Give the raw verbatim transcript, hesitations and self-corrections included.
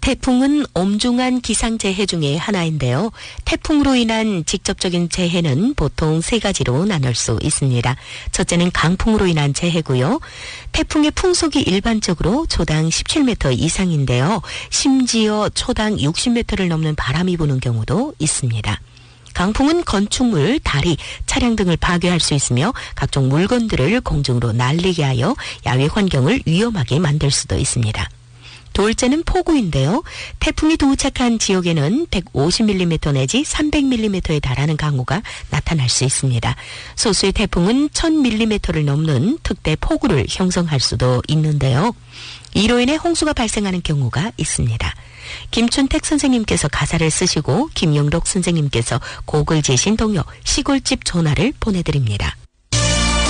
태풍은 엄중한 기상재해 중에 하나인데요. 태풍으로 인한 직접적인 재해는 보통 세 가지로 나눌 수 있습니다. 첫째는 강풍으로 인한 재해고요. 태풍의 풍속이 일반적으로 초당 십칠 미터 이상인데요. 심지어 초당 육십 미터를 넘는 바람이 부는 경우도 있습니다. 강풍은 건축물, 다리, 차량 등을 파괴할 수 있으며 각종 물건들을 공중으로 날리게 하여 야외 환경을 위험하게 만들 수도 있습니다. 둘째는 폭우인데요. 태풍이 도착한 지역에는 백오십 밀리미터 내지 삼백 밀리미터에 달하는 강우가 나타날 수 있습니다. 소수의 태풍은 천 밀리미터를 넘는 특대 폭우를 형성할 수도 있는데요. 이로 인해 홍수가 발생하는 경우가 있습니다. 김춘택 선생님께서 가사를 쓰시고 김영록 선생님께서 곡을 제신 동요 시골집 전화를 보내드립니다.